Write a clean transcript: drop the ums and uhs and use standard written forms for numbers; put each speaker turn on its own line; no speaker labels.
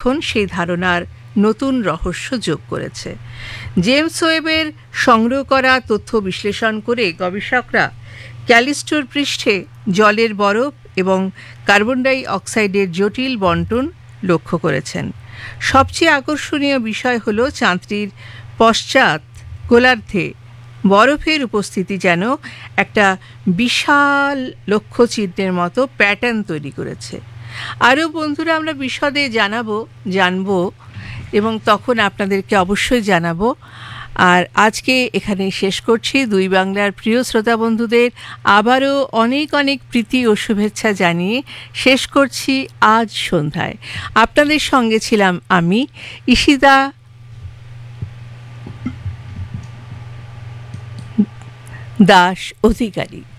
এখন সেই ধারণার নতুন রহস্য যোগ করেছে। জেমস ওয়েবের সংগ্রহ করা তথ্য বিশ্লেষণ করে গবেষকরা ক্যালিস্টোর পৃষ্ঠে জলের বরফ এবং কার্বন ডাই অক্সাইডের জটিল বণ্টন লক্ষ্য করেছেন। সবচেয়ে আকর্ষণীয় বিষয় হল চাঁদটির পশ্চাৎ গোলার্ধে বরফের উপস্থিতি যেন একটা বিশাল লক্ষ্যচিহ্নের মতো প্যাটার্ন তৈরি করেছে। আরও বন্ধুরা আমরা বিশদে জানব এবং তখন আপনাদেরকে অবশ্যই জানাবো। আর আজকে এখানে শেষ করছি। দুই বাংলার প্রিয় শ্রোতা বন্ধুদের আবারও অনেক অনেক প্রীতি ও শুভেচ্ছা জানিয়ে শেষ করছি আজ সন্ধ্যায়। আপনাদের সঙ্গে ছিলাম আমি ঈশিতা দাস অধিকারী।